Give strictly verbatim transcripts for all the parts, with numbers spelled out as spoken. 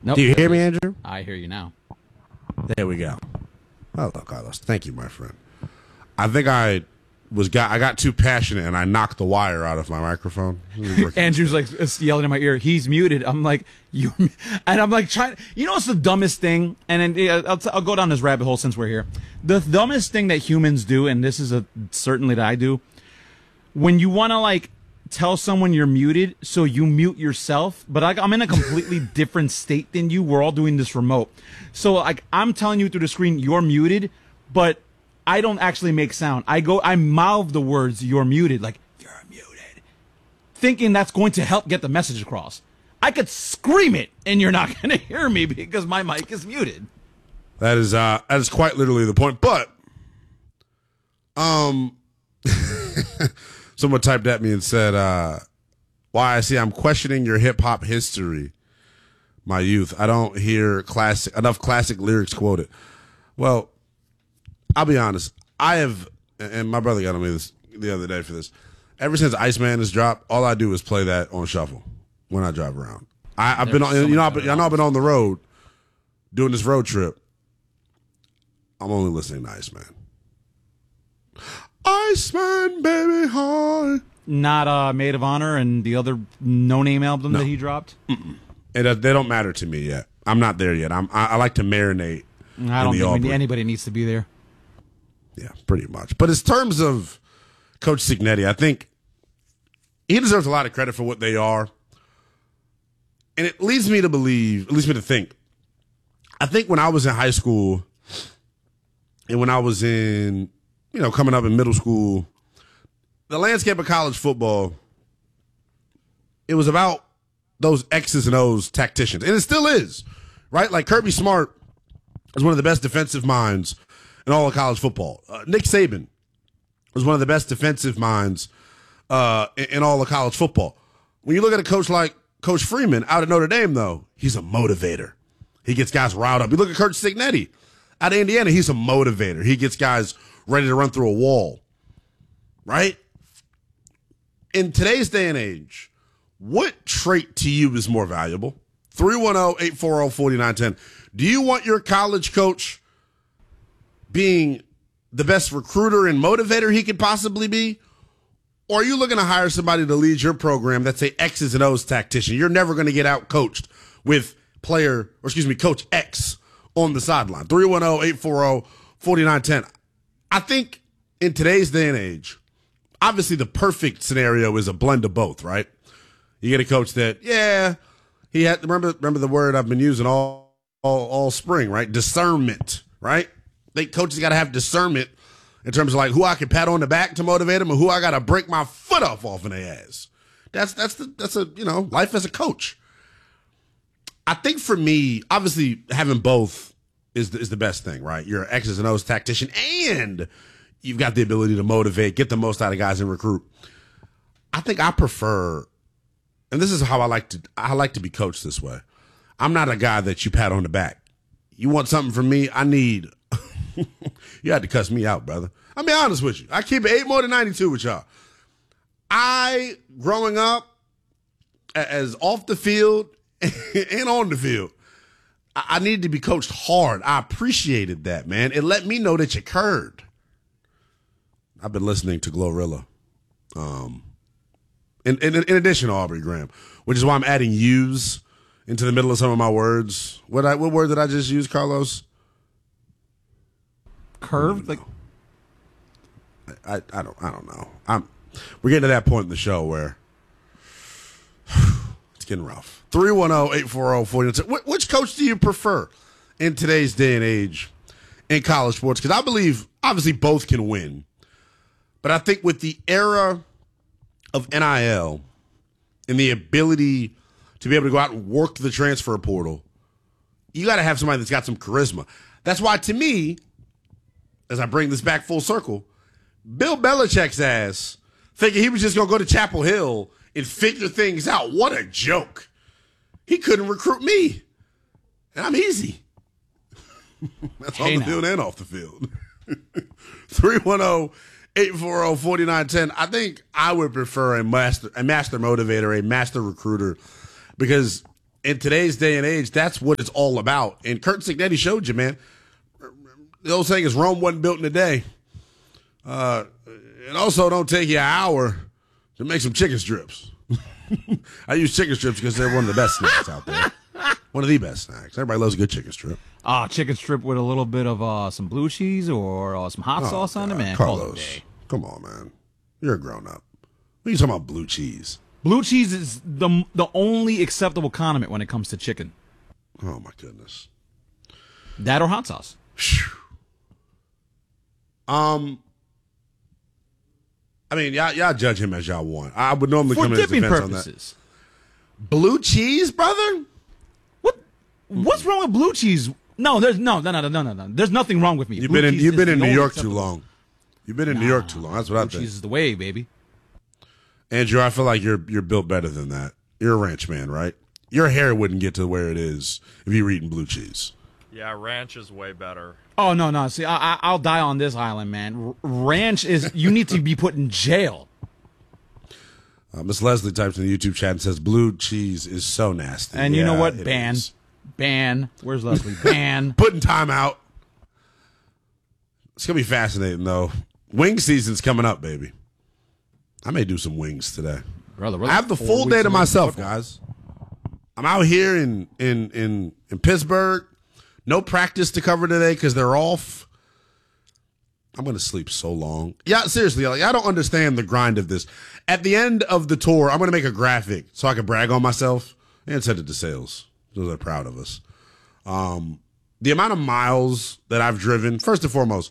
Nope. Do you hear me, Andrew? I hear you now. There we go. Hello, Carlos. Thank you, my friend. I think I was got I got too passionate and I knocked the wire out of my microphone. Andrew's like yelling in my ear, he's muted. I'm like, you, and I'm like trying. You know what's the dumbest thing? And then I'll, I'll go down this rabbit hole since we're here. The dumbest thing that humans do, and this is a certainly that I do, when you want to like tell someone you're muted, so you mute yourself. But I, I'm in a completely different state than you. We're all doing this remote, so like I'm telling you through the screen, you're muted, but I don't actually make sound. I go, I mouth the words, you're muted, like, you're muted, thinking that's going to help get the message across. I could scream it, and you're not going to hear me because my mic is muted. That is, uh, that is quite literally the point. But, um, someone typed at me and said, uh, why I see I'm questioning your hip-hop history, my youth. I don't hear classic enough classic lyrics quoted. Well, I'll be honest. I have, and my brother got on me this the other day for this. Ever since Iceman has dropped, all I do is play that on shuffle when I drive around. I, I've been on, you know, I've been, I know I've been on the road doing this road trip. I'm only listening to Iceman. Iceman, baby, hi. Not uh, Maid of Honor and the other no-name album No. that he dropped. Mm-mm. It, uh, they don't matter to me yet. I'm not there yet. I'm. I, I like to marinate. I don't in the think Aubrey. anybody needs to be there. Yeah, pretty much. But in terms of Coach Cignetti, I think he deserves a lot of credit for what they are. And it leads me to believe, it leads me to think, I think when I was in high school and when I was in, you know, coming up in middle school, the landscape of college football, it was about those X's and O's tacticians. And it still is, right? Like Kirby Smart is one of the best defensive minds in all of college football. Uh, Nick Saban was one of the best defensive minds uh, in, in all of college football. When you look at a coach like Coach Freeman out of Notre Dame, though, he's a motivator. He gets guys riled up. You look at Coach Cignetti out of Indiana, he's a motivator. He gets guys ready to run through a wall, right? In today's day and age, what trait to you is more valuable? three one zero, eight four zero, four nine one zero. Do you want your college coach being the best recruiter and motivator he could possibly be? Or are you looking to hire somebody to lead your program that's a X's and O's tactician? You're never going to get out coached with player, or excuse me, Coach X on the sideline. three one zero, eight four zero, four nine one zero. I think in today's day and age, obviously the perfect scenario is a blend of both, right? You get a coach that, yeah, he had, remember, remember the word I've been using all, all, all spring, right? Discernment, right? I think coaches got to have discernment in terms of like who I can pat on the back to motivate them and who I got to break my foot off off in their ass. That's that's the that's a you know life as a coach. I think for me, obviously having both is the, is the best thing, right? You're an X's and O's tactician, and you've got the ability to motivate, get the most out of guys and recruit. I think I prefer, and this is how I like to I like to be coached this way. I'm not a guy that you pat on the back. You want something from me? I need. You had to cuss me out, brother. I'll be honest with you. I keep it eight more than ninety-two with y'all. I, growing up, as off the field and on the field, I, I needed to be coached hard. I appreciated that, man. It let me know that you cared. I've been listening to Glorilla. Um, in, in, in addition to Aubrey Graham, which is why I'm adding yous into the middle of some of my words. What I what word did I just use, Carlos? Curved, like I, I don't I don't know. I'm we're getting to that point in the show where it's getting rough. three one zero, eight four zero, four nine one zero. Which coach do you prefer in today's day and age in college sports? Because I believe obviously both can win, but I think with the era of N I L and the ability to be able to go out and work the transfer portal, you got to have somebody that's got some charisma. That's why, to me, as I bring this back full circle, Bill Belichick's ass, thinking he was just going to go to Chapel Hill and figure things out. What a joke. He couldn't recruit me. And I'm easy. That's Hey on the now. field and off the field. three one zero, eight four zero, four nine one zero. I think I would prefer a master, a master motivator, a master recruiter, because in today's day and age, that's what it's all about. And Curt Cignetti showed you, man. The old saying is Rome wasn't built in a day. Uh, and also, don't take you an hour to make some chicken strips. I use chicken strips because they're one of the best snacks out there. One of the best snacks. Everybody loves a good chicken strip. Ah, uh, chicken strip with a little bit of uh, some blue cheese or uh, some hot oh, sauce on God. it, man. Carlos, come on, man. You're a grown up. What are you talking about, blue cheese? Blue cheese is the the only acceptable condiment when it comes to chicken. Oh, my goodness. That or hot sauce. Um, I mean, y'all, y'all judge him as y'all want. I would normally For come in his dipping defense purposes. on that. Blue cheese, brother? What? What's wrong with blue cheese? No, there's no, no, no, no, no, no. There's nothing wrong with me. You've blue been in, cheese you've been is in the New only York too acceptable. long. You've been in Nah, New York too long. That's what I blue think. cheese is the way, baby. Andrew, I feel like you're you're built better than that. You're a ranch man, right? Your hair wouldn't get to where it is if you were eating blue cheese. Yeah, ranch is way better. Oh no, no. See, I, I, I'll die on this island, man. R- ranch is you need to be put in jail. Uh, Miss Leslie types in the YouTube chat and says blue cheese is so nasty. And you know Yeah, what? it Ban, is. ban. Where's Leslie? Ban. Putting time out. It's gonna be fascinating though. Wing season's coming up, baby. I may do some wings today. Brother, I have the full day to myself, guys. I'm out here in in in, in Pittsburgh. No practice to cover today because they're off. I'm going to sleep so long. Yeah, seriously, like, I don't understand the grind of this. At the end of the tour, I'm going to make a graphic so I can brag on myself and send it to sales. So they're proud of us. Um, the amount of miles that I've driven, first and foremost,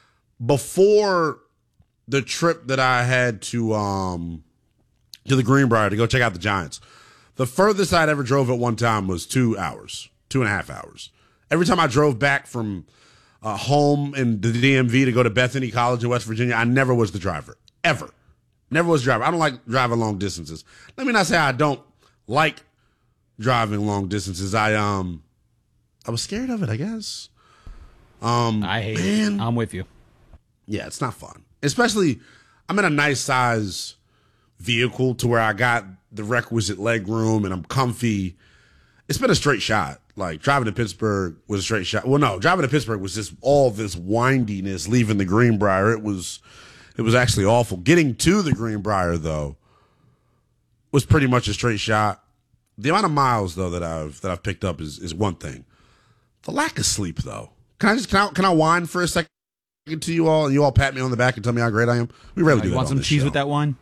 before the trip that I had to um, to the Greenbrier to go check out the Giants, the furthest I'd ever drove at one time was two hours, two and a half hours. Every time I drove back from uh, home in the D M V to go to Bethany College in West Virginia, I never was the driver, ever. Never was the driver. I don't like driving long distances. Let me not say I don't like driving long distances. I um, I was scared of it, I guess. Um, I hate man. it. I'm with you. Yeah, it's not fun. Especially, I'm in a nice size vehicle to where I got the requisite leg room and I'm comfy. It's been a straight shot. Like, driving to Pittsburgh was a straight shot. Well, no, driving to Pittsburgh was just all this windiness leaving the Greenbrier. It was, it was actually awful. Getting to the Greenbrier, though, was pretty much a straight shot. The amount of miles, though, that I've that I've picked up is is one thing. The lack of sleep, though. Can I just can I, can I whine for a second to you all, and you all pat me on the back and tell me how great I am? We rarely Uh, do you that want on some this cheese show. with that wine?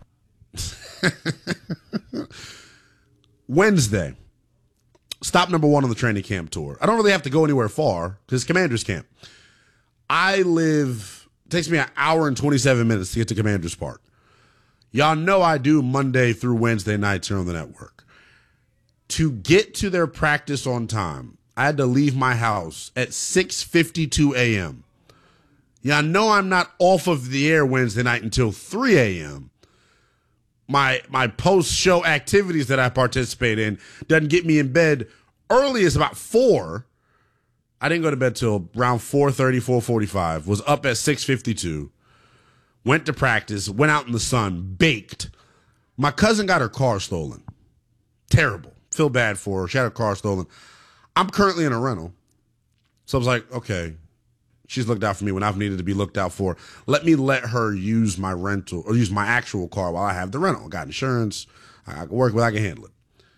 Wednesday. Stop number one on the training camp tour. I don't really have to go anywhere far because it's Commander's Camp. I live, it takes me an hour and twenty-seven minutes to get to Commander's Park. Y'all know I do Monday through Wednesday nights here on the network. To get to their practice on time, I had to leave my house at six fifty-two a.m. Y'all know I'm not off of the air Wednesday night until three a.m. My my post-show activities that I participate in doesn't get me in bed early as about four. I didn't go to bed till around four thirty, four forty-five. Was up at six fifty-two. Went to practice. Went out in the sun. Baked. My cousin got her car stolen. Terrible. Feel bad for her. She had her car stolen. I'm currently in a rental. So I was like, okay, she's looked out for me when I've needed to be looked out for. Let me let her use my rental or use my actual car while I have the rental. I got insurance. I can work with it. I can handle it.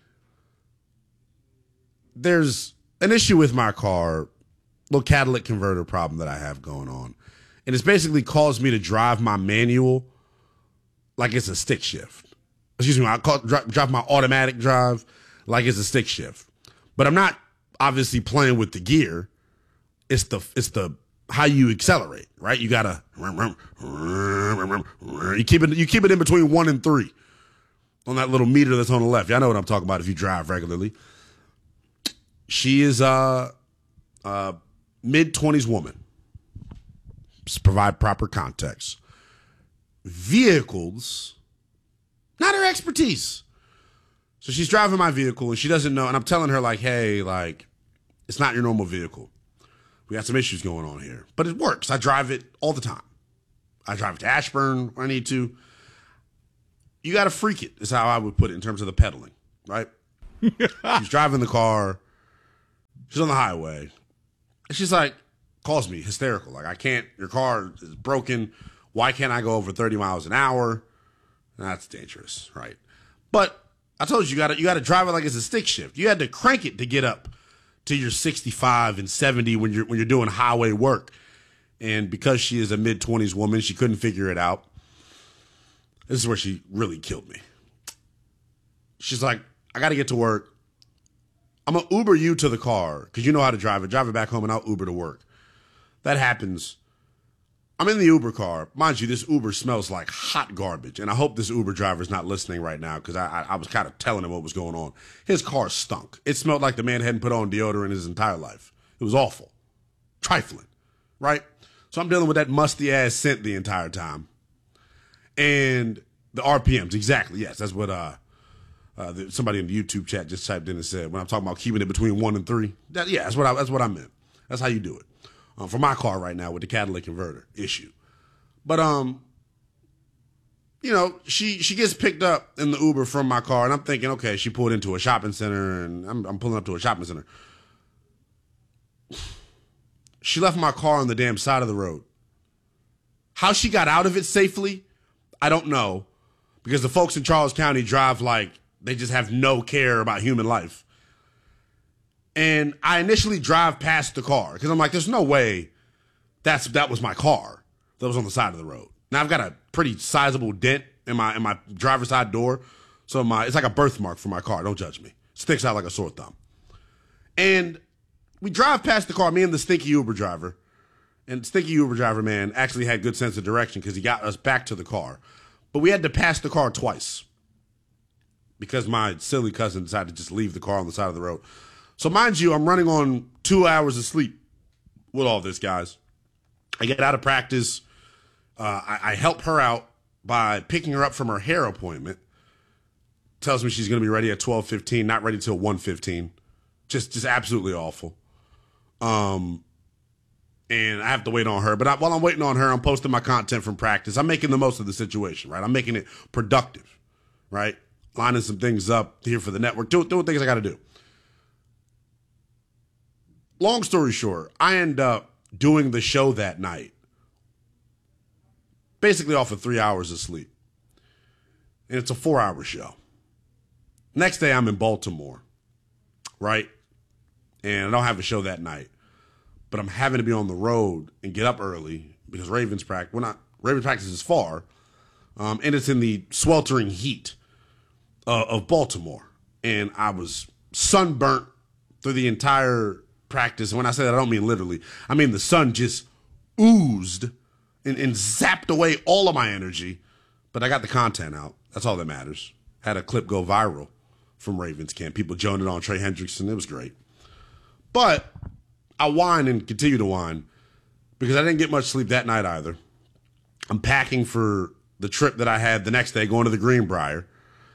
There's an issue with my car, little catalytic converter problem that I have going on. And it's basically caused me to drive my manual like it's a stick shift. Excuse me, I call, drive, drive my automatic drive like it's a stick shift. But I'm not obviously playing with the gear. It's the it's the how you accelerate, right? You gotta you keep it you keep it in between one and three on that little meter that's on the left. Y'all know what I'm talking about if you drive regularly. She is a, a mid twenties woman. Just provide proper context. Vehicles, not her expertise. So she's driving my vehicle and she doesn't know, and I'm telling her like, hey, like, it's not your normal vehicle. We got some issues going on here. But it works. I drive it all the time. I drive it to Ashburn when I need to. You got to freak it, is how I would put it in terms of the pedaling, right? She's driving the car. She's on the highway. And she's like, calls me hysterical. Like, I can't, your car is broken. Why can't I go over thirty miles an hour? That's dangerous, right? But I told you, you gotta, you gotta drive it like it's a stick shift. You had to crank it to get up to your sixty-five and seventy when you're, when you're doing highway work. And because she is a mid-twenties woman, she couldn't figure it out. This is where she really killed me. She's like, I got to get to work. I'm going to Uber you to the car because you know how to drive it. Drive it back home and I'll Uber to work. That happens. I'm in the Uber car. Mind you, this Uber smells like hot garbage. And I hope this Uber driver is not listening right now because I, I, I was kind of telling him what was going on. His car stunk. It smelled like the man hadn't put on deodorant his entire life. It was awful. Trifling. Right? So I'm dealing with that musty-ass scent the entire time. And the R P Ms, exactly. Yes, that's what uh, uh, the, somebody in the YouTube chat just typed in and said when I'm talking about keeping it between one and three. That, yeah, that's what I, that's what I meant. That's how you do it. Um, for my car right now with the catalytic converter issue. But, um, you know, she, she gets picked up in the Uber from my car, and I'm thinking, okay, she pulled into a shopping center, and I'm, I'm pulling up to a shopping center. She left my car on the damn side of the road. How she got out of it safely, I don't know, because the folks in Charles County drive like they just have no care about human life. And I initially drive past the car because I'm like, there's no way that's that was my car that was on the side of the road. Now I've got a pretty sizable dent in my in my driver's side door, so my it's like a birthmark for my car. Don't judge me. Sticks out like a sore thumb. And we drive past the car, me and the stinky Uber driver. And stinky Uber driver, man, actually had good sense of direction because he got us back to the car. But we had to pass the car twice because my silly cousin decided to just leave the car on the side of the road. So mind you, I'm running on two hours of sleep with all this, guys. I get out of practice. Uh, I, I help her out by picking her up from her hair appointment. Tells me she's going to be ready at twelve fifteen, not ready till one fifteen. Just, just absolutely awful. Um, and I have to wait on her. But I, while I'm waiting on her, I'm posting my content from practice. I'm making the most of the situation, right? I'm making it productive, right? Lining some things up here for the network, doing, doing things I got to do. Long story short, I end up doing the show that night, basically off of three hours of sleep. And it's a four-hour show. Next day, I'm in Baltimore, right? And I don't have a show that night. But I'm having to be on the road and get up early because Ravens practice, well, not, Ravens practice is far, um, and it's in the sweltering heat uh, of Baltimore. And I was sunburnt through the entire practice. And when I say that, I don't mean literally. I mean the sun just oozed and, and zapped away all of my energy. But I got the content out. That's all that matters. Had a clip go viral from Ravens camp. People joning on Trey Hendrickson. It was great. But I whine and continue to whine because I didn't get much sleep that night either. I'm packing for the trip that I had the next day, going to the Greenbrier.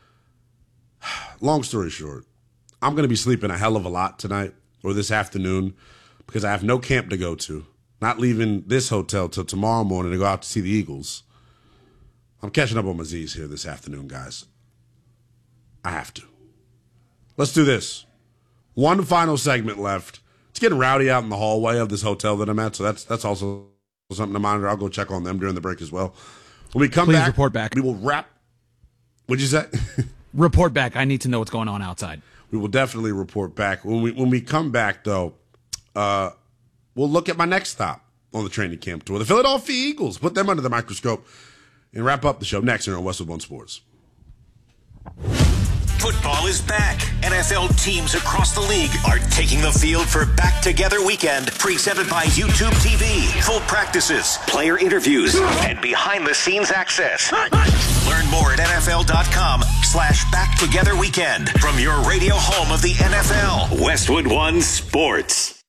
Long story short, I'm going to be sleeping a hell of a lot tonight or this afternoon because I have no camp to go to. Not leaving this hotel till tomorrow morning to go out to see the Eagles. I'm catching up on my Z's here this afternoon, guys. I have to. Let's do this. One final segment left. It's getting rowdy out in the hallway of this hotel that I'm at, so that's that's also something to monitor. I'll go check on them during the break as well. When we come Please back, report back. We will wrap. What'd you say? Report back. I need to know what's going on outside. We will definitely report back. When we when we come back, though, uh, we'll look at my next stop on the training camp tour, the Philadelphia Eagles. Put them under the microscope and wrap up the show next here on Westwood One Sports. Football is back. N F L teams across the league are taking the field for Back Together Weekend, presented by YouTube T V. Full practices, player interviews, and behind-the-scenes access. Learn more at nfl.com slash Back Together Weekend from your radio home of the N F L. Westwood One Sports.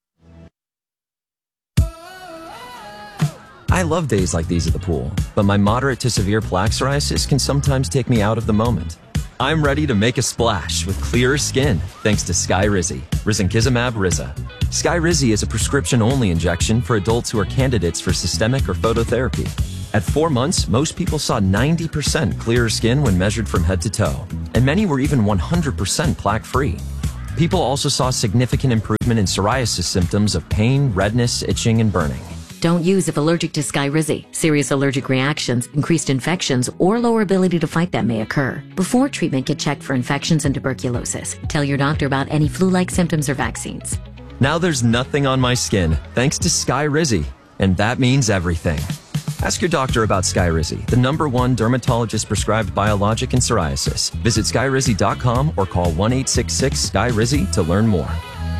I love days like these at the pool, but my moderate to severe plaque psoriasis can sometimes take me out of the moment. I'm ready to make a splash with clearer skin thanks to Skyrizi, Risankizumab Riza. Skyrizi is a prescription-only injection for adults who are candidates for systemic or phototherapy. At four months, most people saw ninety percent clearer skin when measured from head to toe, and many were even one hundred percent plaque-free. People also saw significant improvement in psoriasis symptoms of pain, redness, itching, and burning. Don't use if allergic to Skyrizi. Serious allergic reactions, increased infections, or lower ability to fight them may occur. Before treatment, get checked for infections and tuberculosis. Tell your doctor about any flu-like symptoms or vaccines. Now there's nothing on my skin, thanks to Skyrizi, and that means everything. Ask your doctor about Skyrizi, the number one dermatologist-prescribed biologic in psoriasis. Visit skyrizi dot com or call one eight six six Sky Rizi to learn more.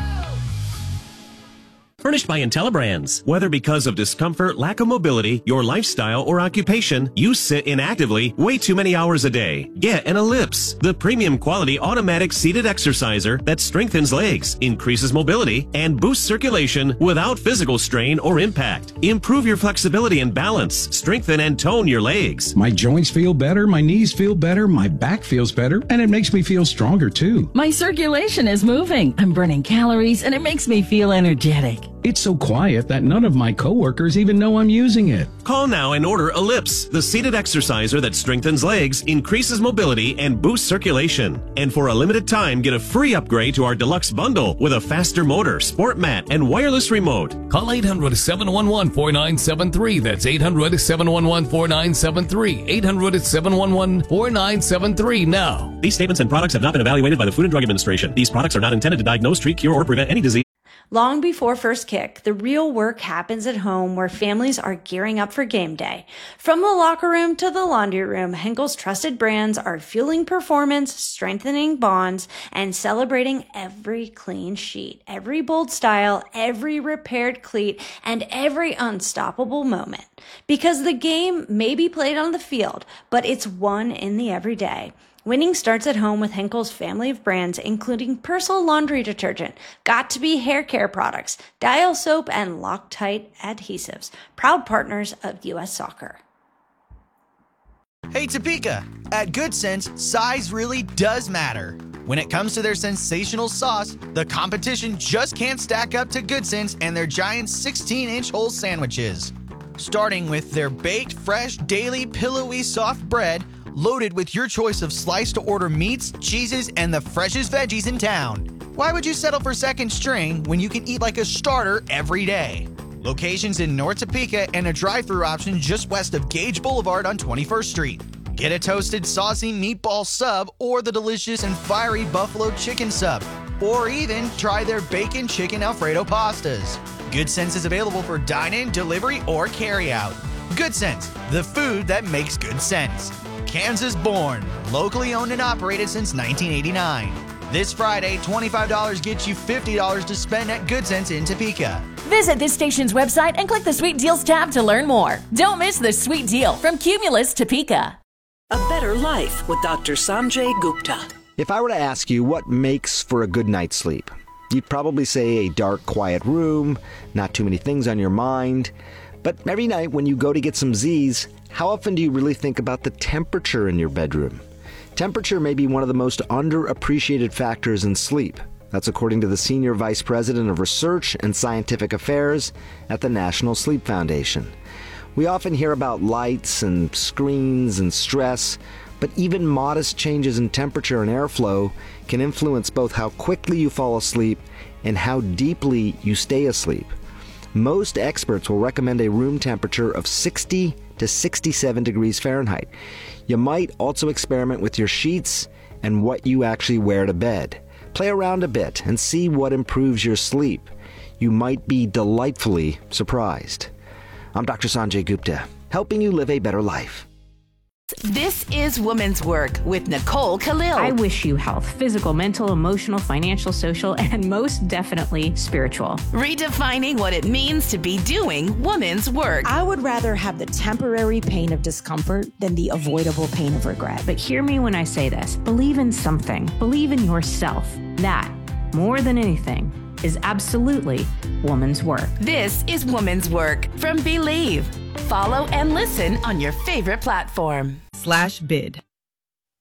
Furnished by IntelliBrands. Whether because of discomfort, lack of mobility, your lifestyle, or occupation, you sit inactively way too many hours a day. Get an Ellipse, the premium quality automatic seated exerciser that strengthens legs, increases mobility, and boosts circulation without physical strain or impact. Improve your flexibility and balance, strengthen and tone your legs. My joints feel better, my knees feel better, my back feels better, and it makes me feel stronger too. My circulation is moving. I'm burning calories, and it makes me feel energetic. It's so quiet that none of my coworkers even know I'm using it. Call now and order Ellipse, the seated exerciser that strengthens legs, increases mobility, and boosts circulation. And for a limited time, get a free upgrade to our deluxe bundle with a faster motor, sport mat, and wireless remote. Call eight hundred, seven one one, four nine seven three. That's eight hundred, seven one one, four nine seven three. eight hundred, seven one one, four nine seven three now. These statements and products have not been evaluated by the Food and Drug Administration. These products are not intended to diagnose, treat, cure, or prevent any disease. Long before first kick, the real work happens at home where families are gearing up for game day. From the locker room to the laundry room, Henkel's trusted brands are fueling performance, strengthening bonds, and celebrating every clean sheet, every bold style, every repaired cleat, and every unstoppable moment. Because the game may be played on the field, but it's won in the everyday. Winning starts at home with Henkel's family of brands, including Persil laundry detergent, Got2b hair care products, Dial soap, and Loctite adhesives, proud partners of U S Soccer. Hey Topeka! At Good Sense, size really does matter. When it comes to their sensational sauce, the competition just can't stack up to Good Sense and their giant sixteen inch whole sandwiches. Starting with their baked, fresh, daily, pillowy, soft bread, loaded with your choice of slice-to-order meats, cheeses, and the freshest veggies in town. Why would you settle for second string when you can eat like a starter every day? Locations in North Topeka and a drive-thru option just west of Gage Boulevard on twenty-first street. Get a toasted, saucy meatball sub or the delicious and fiery buffalo chicken sub. Or even try their bacon chicken Alfredo pastas. Good Sense is available for dine-in, delivery, or carry-out. Good Sense, the food that makes good sense. Kansas born, locally owned and operated since nineteen eighty-nine. This Friday, twenty-five dollars gets you fifty dollars to spend at Good Sense in Topeka. Visit this station's website and click the Sweet Deals tab to learn more. Don't miss the sweet deal from Cumulus Topeka. A Better Life with Doctor Sanjay Gupta. If I were to ask you what makes for a good night's sleep, you'd probably say a dark, quiet room, not too many things on your mind. But every night when you go to get some Z's, how often do you really think about the temperature in your bedroom? Temperature may be one of the most underappreciated factors in sleep. That's according to the Senior Vice President of Research and Scientific Affairs at the National Sleep Foundation. We often hear about lights and screens and stress, but even modest changes in temperature and airflow can influence both how quickly you fall asleep and how deeply you stay asleep. Most experts will recommend a room temperature of sixty to sixty-seven degrees Fahrenheit. You might also experiment with your sheets and what you actually wear to bed. Play around a bit and see what improves your sleep. You might be delightfully surprised. I'm Doctor Sanjay Gupta, helping you live a better life. This is Women's Work with Nicole Khalil. I wish you health, physical, mental, emotional, financial, social, and most definitely spiritual. Redefining what it means to be doing women's work. I would rather have the temporary pain of discomfort than the avoidable pain of regret. But hear me when I say this. Believe in something. Believe in yourself. That, more than anything, is absolutely woman's work. This is Woman's Work from Believe. Follow and listen on your favorite platform. Slash bid.